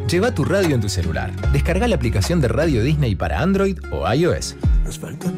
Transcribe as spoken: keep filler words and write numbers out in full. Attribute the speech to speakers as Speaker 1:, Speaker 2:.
Speaker 1: Lleva tu radio en tu celular. Descarga la aplicación de Radio Disney para Android o iOS.
Speaker 2: Nos falta